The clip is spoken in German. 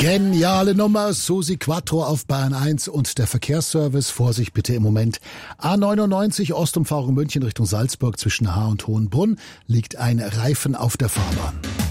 Geniale Nummer, Susi Quattro auf Bayern 1 und der Verkehrsservice. Vorsicht bitte im Moment. A99 Ostumfahrung München Richtung Salzburg zwischen Haar und Hohenbrunn liegt ein Reifen auf der Fahrbahn.